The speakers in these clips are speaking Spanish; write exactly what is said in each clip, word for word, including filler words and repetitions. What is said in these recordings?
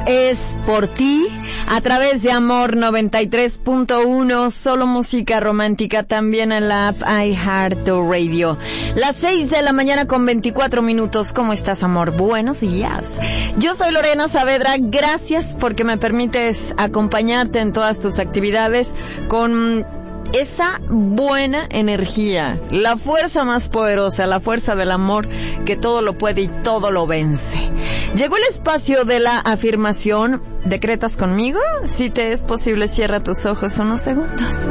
es por ti, a través de Amor noventa y tres punto uno, solo música romántica, también en la app iHeartRadio. Las seis de la mañana con veinticuatro minutos. ¿Cómo estás, amor? Buenos días. Yo soy Lorena Saavedra. Gracias porque me permites acompañarte en todas tus actividades con esa buena energía, la fuerza más poderosa, la fuerza del amor que todo lo puede y todo lo vence. Llegó el espacio de la afirmación. ¿Decretas conmigo? Si te es posible, cierra tus ojos unos segundos.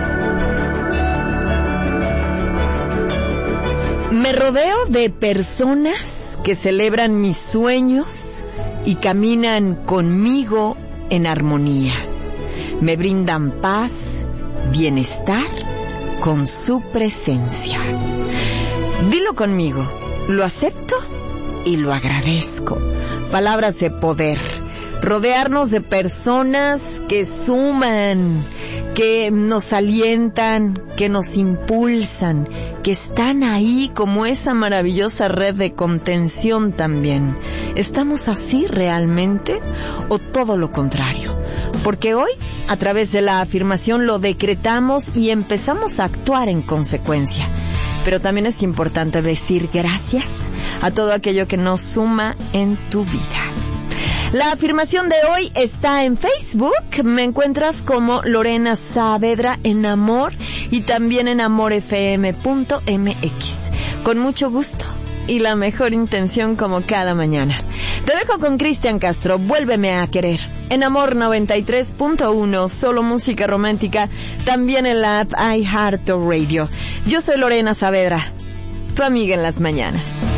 Me rodeo de personas que celebran mis sueños y caminan conmigo en armonía. Me brindan paz, bienestar con su presencia. Dilo conmigo, lo acepto y lo agradezco. Palabras de poder. Rodearnos de personas que suman, que nos alientan, que nos impulsan, que están ahí como esa maravillosa red de contención también. ¿Estamos así realmente o todo lo contrario? Porque hoy, a través de la afirmación, lo decretamos y empezamos a actuar en consecuencia. Pero también es importante decir gracias a todo aquello que nos suma en tu vida. La afirmación de hoy está en Facebook. Me encuentras como Lorena Saavedra en Amor y también en amor f m punto m x. Con mucho gusto y la mejor intención como cada mañana. Te dejo con Cristian Castro, Vuélveme a querer. En Amor noventa y tres punto uno, solo música romántica, también en la app iHeartRadio. Yo soy Lorena Saavedra, tu amiga en las mañanas.